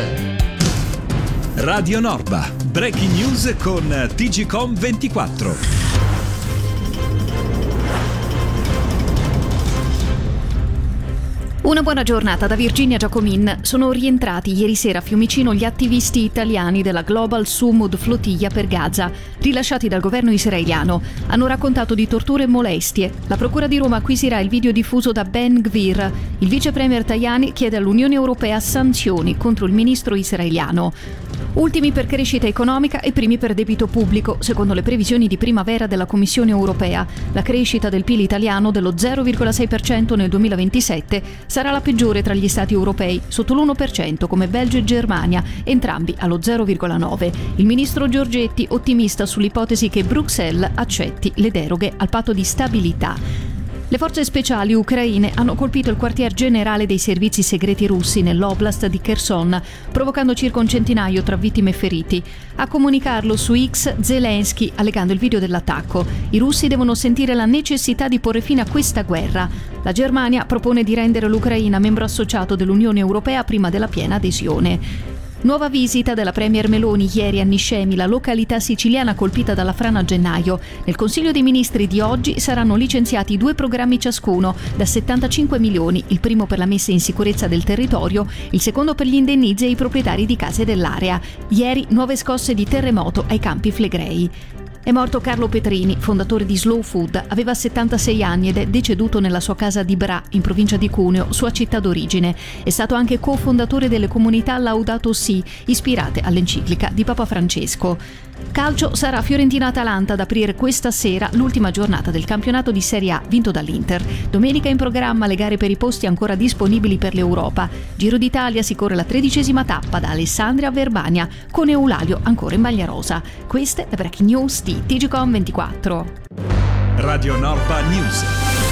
Radio Norba, breaking news con TGcom 24. Una buona giornata da Virginia Giacomin. Sono rientrati ieri sera a Fiumicino gli attivisti italiani della Global Sumud Flotilla per Gaza, rilasciati dal governo israeliano. Hanno raccontato di torture e molestie. La Procura di Roma acquisirà il video diffuso da Ben Gvir. Il vice premier Tajani chiede all'Unione Europea sanzioni contro il ministro israeliano. Ultimi per crescita economica e primi per debito pubblico, secondo le previsioni di primavera della Commissione Europea. La crescita del PIL italiano dello 0,6% nel 2027 sarà la peggiore tra gli stati europei, sotto l'1% come Belgio e Germania, entrambi allo 0,9%. Il ministro Giorgetti ottimista sull'ipotesi che Bruxelles accetti le deroghe al patto di stabilità. Le forze speciali ucraine hanno colpito il quartier generale dei servizi segreti russi nell'oblast di Kherson, provocando circa un centinaio tra vittime e feriti. A comunicarlo su X Zelensky, allegando il video dell'attacco. I russi devono sentire la necessità di porre fine a questa guerra. La Germania propone di rendere l'Ucraina membro associato dell'Unione Europea prima della piena adesione. Nuova visita della premier Meloni ieri a Niscemi, la località siciliana colpita dalla frana a gennaio. Nel Consiglio dei Ministri di oggi saranno licenziati 2 programmi ciascuno, da 75 milioni, il primo per la messa in sicurezza del territorio, il secondo per gli indennizi ai proprietari di case dell'area. Ieri nuove scosse di terremoto ai Campi Flegrei. È morto Carlo Petrini, fondatore di Slow Food. Aveva 76 anni ed è deceduto nella sua casa di Bra, in provincia di Cuneo, sua città d'origine. È stato anche cofondatore delle comunità Laudato Si, ispirate all'enciclica di Papa Francesco. Calcio, sarà Fiorentina-Atalanta ad aprire questa sera l'ultima giornata del campionato di Serie A vinto dall'Inter. Domenica in programma le gare per i posti ancora disponibili per l'Europa. Giro d'Italia si corre la 13ª tappa da Alessandria a Verbania, con Eulalio ancora in maglia rosa. Queste le breaking news di TGcom 24. Radio Norba News.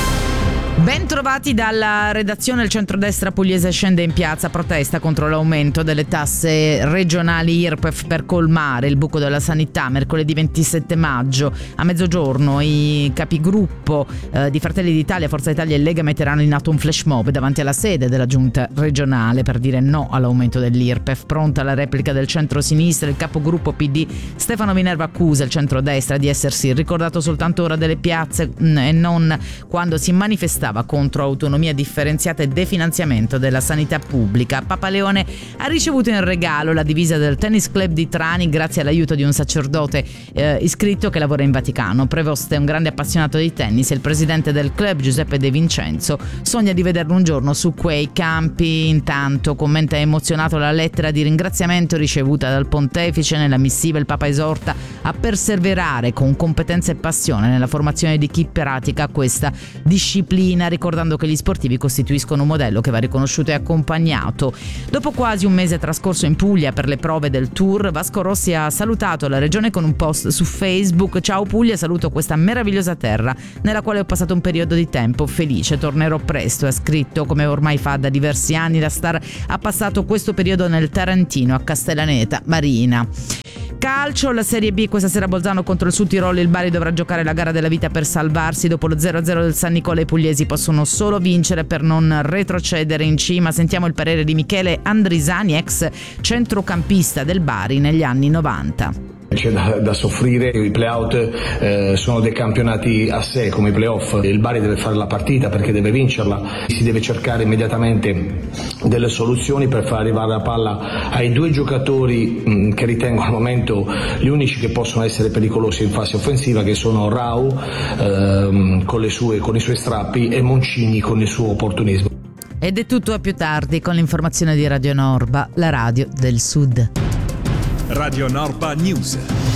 Ben trovati dalla redazione. Il centrodestra pugliese scende in piazza a protesta contro l'aumento delle tasse regionali IRPEF per colmare il buco della sanità. Mercoledì 27 maggio a mezzogiorno i capigruppo di Fratelli d'Italia, Forza Italia e Lega metteranno in atto un flash mob davanti alla sede della giunta regionale per dire no all'aumento dell'IRPEF. Pronta la replica del centro-sinistra, il capogruppo PD Stefano Minerva accusa il centrodestra di essersi ricordato soltanto ora delle piazze e non quando si manifestava contro autonomia differenziata e definanziamento della sanità pubblica. Papa Leone ha ricevuto in regalo la divisa del tennis club di Trani grazie all'aiuto di un sacerdote iscritto che lavora in Vaticano. Prevost è un grande appassionato di tennis e il presidente del club Giuseppe De Vincenzo sogna di vederlo un giorno su quei campi. Intanto commenta emozionato la lettera di ringraziamento ricevuta dal pontefice. Nella missiva il Papa esorta a perseverare con competenza e passione nella formazione di chi pratica questa disciplina, ricordando che gli sportivi costituiscono un modello che va riconosciuto e accompagnato. Dopo quasi un mese trascorso in Puglia per le prove del Tour, Vasco Rossi ha salutato la regione con un post su Facebook. Ciao Puglia, saluto questa meravigliosa terra nella quale ho passato un periodo di tempo felice, tornerò presto, ha scritto. Come ormai fa da diversi anni, la star ha passato questo periodo nel Tarantino, a Castellaneta Marina. Calcio, la Serie B questa sera Bolzano contro il Südtirol. Il Bari dovrà giocare la gara della vita per salvarsi. Dopo lo 0-0 del San Nicola i pugliesi possono solo vincere per non retrocedere in cima. Sentiamo il parere di Michele Andrisani, ex centrocampista del Bari negli anni 90. C'è da soffrire, i play-out sono dei campionati a sé come i play-off. Il Bari deve fare la partita perché deve vincerla, si deve cercare immediatamente delle soluzioni per far arrivare la palla ai 2 giocatori che ritengo al momento gli unici che possono essere pericolosi in fase offensiva, che sono Rau con i suoi strappi e Moncini con il suo opportunismo. Ed è tutto, a più tardi con l'informazione di Radio Norba, la radio del Sud. Radio Norba News.